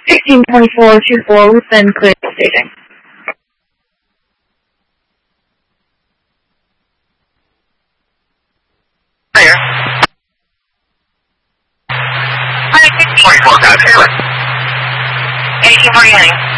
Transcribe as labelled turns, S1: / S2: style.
S1: 1624-24, we've been clear staging.
S2: Clear. Hi, 24 guys, 1849.